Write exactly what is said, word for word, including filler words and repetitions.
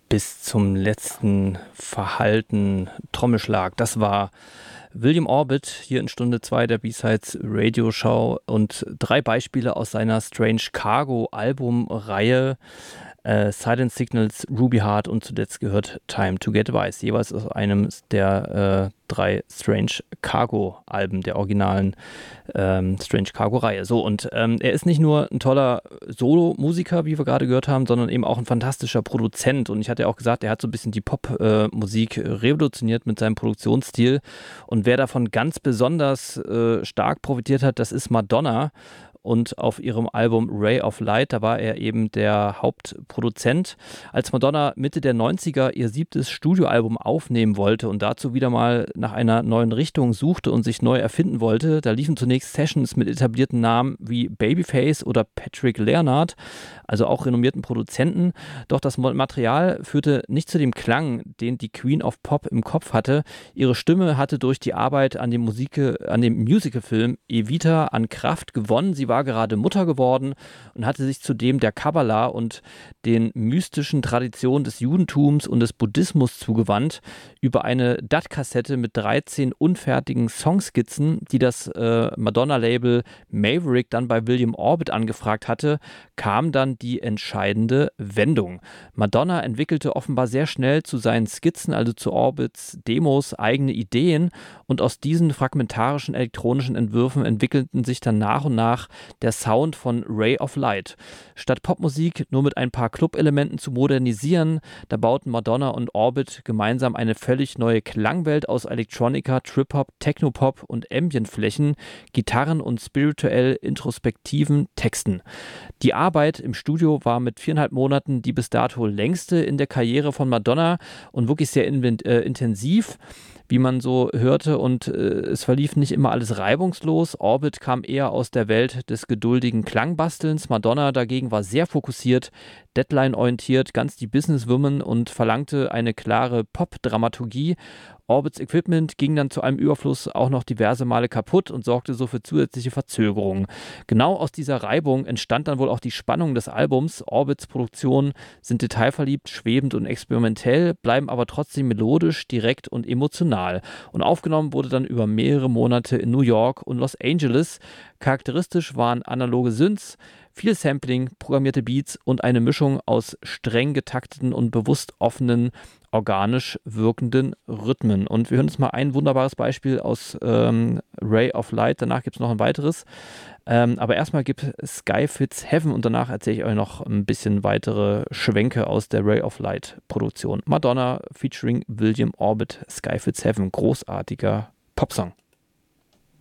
bis zum letzten verhallten Trommelschlag. Das war William Orbit hier in Stunde zwei der B-Sides Radioshow und drei Beispiele aus seiner Strange Cargo Albumreihe. Äh, Silent Signals, Ruby Heart und zuletzt gehört Time to Get Wise, jeweils aus einem der äh, drei Strange Cargo Alben der originalen ähm, Strange Cargo Reihe. So, und ähm, er ist nicht nur ein toller Solo-Musiker, wie wir gerade gehört haben, sondern eben auch ein fantastischer Produzent. Und ich hatte ja auch gesagt, er hat so ein bisschen die Pop-Musik äh, revolutioniert mit seinem Produktionsstil. Und wer davon ganz besonders äh, stark profitiert hat, das ist Madonna. Und auf ihrem Album Ray of Light, da war er eben der Hauptproduzent. Als Madonna Mitte der neunziger ihr siebtes Studioalbum aufnehmen wollte und dazu wieder mal nach einer neuen Richtung suchte und sich neu erfinden wollte, da liefen zunächst Sessions mit etablierten Namen wie Babyface oder Patrick Leonard, also auch renommierten Produzenten. Doch das Material führte nicht zu dem Klang, den die Queen of Pop im Kopf hatte. Ihre Stimme hatte durch die Arbeit an dem, Musik, an dem Musicalfilm Evita an Kraft gewonnen. Sie war gerade Mutter geworden und hatte sich zudem der Kabbala und den mystischen Traditionen des Judentums und des Buddhismus zugewandt. Über eine D A T-Kassette mit dreizehn unfertigen Songskizzen, die das äh, Madonna-Label Maverick dann bei William Orbit angefragt hatte, kam dann die entscheidende Wendung. Madonna entwickelte offenbar sehr schnell zu seinen Skizzen, also zu Orbits Demos, eigene Ideen und aus diesen fragmentarischen elektronischen Entwürfen entwickelten sich dann nach und nach der Sound von Ray of Light. Statt Popmusik nur mit ein paar Club-Elementen zu modernisieren, da bauten Madonna und Orbit gemeinsam eine völlig neue Klangwelt aus Electronica, Trip-Hop, Technopop und Ambient-Flächen, Gitarren und spirituell introspektiven Texten. Die Arbeit im Studio war mit viereinhalb Monaten die bis dato längste in der Karriere von Madonna und wirklich sehr in, äh, intensiv, wie man so hörte, und äh, es verlief nicht immer alles reibungslos. Orbit kam eher aus der Welt des geduldigen Klangbastelns. Madonna dagegen war sehr fokussiert, Deadline-orientiert, ganz die Businesswoman und verlangte eine klare Pop-Dramaturgie. Orbits Equipment ging dann zu einem Überfluss auch noch diverse Male kaputt und sorgte so für zusätzliche Verzögerungen. Genau aus dieser Reibung entstand dann wohl auch die Spannung des Albums. Orbits Produktionen sind detailverliebt, schwebend und experimentell, bleiben aber trotzdem melodisch, direkt und emotional. Und aufgenommen wurde dann über mehrere Monate in New York und Los Angeles. Charakteristisch waren analoge Synths, viel Sampling, programmierte Beats und eine Mischung aus streng getakteten und bewusst offenen, organisch wirkenden Rhythmen. Und wir hören uns mal ein wunderbares Beispiel aus ähm, Ray of Light. Danach gibt es noch ein weiteres. Ähm, aber erstmal gibt es Sky Fits Heaven und danach erzähle ich euch noch ein bisschen weitere Schwenke aus der Ray of Light Produktion. Madonna featuring William Orbit, Sky Fits Heaven. Großartiger Popsong.